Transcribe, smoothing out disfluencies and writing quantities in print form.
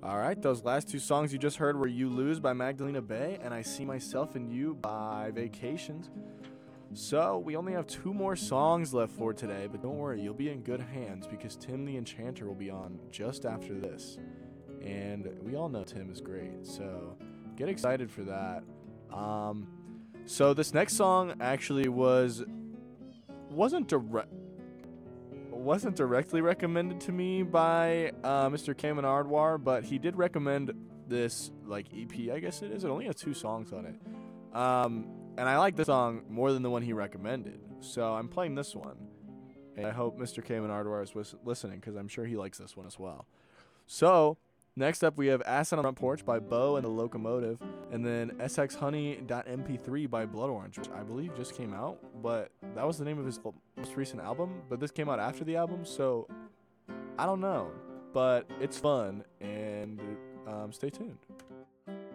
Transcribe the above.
All right, those last two songs you just heard were You Lose by Magdalena Bay and I See Myself in You by Vacations. So, we only have two more songs left for today, but don't worry, you'll be in good hands because Tim the Enchanter will be on just after this. And we all know Tim is great, so get excited for that. Um, so this next song actually wasn't direct wasn't directly recommended to me by Mr. Cam Ardwar, but he did recommend this like EP, I guess it is. It only has two songs on it, and I like this song more than the one he recommended. So I'm playing this one, and I hope Mr. Cam Ardwar is listening because I'm sure he likes this one as well. So next up, we have Acid on the Front Porch by Bo and the Locomotive, and then SXHoney.mp3 by Blood Orange, which I believe just came out, but that was the name of his most recent album, but this came out after the album, so I don't know. But it's fun, and stay tuned.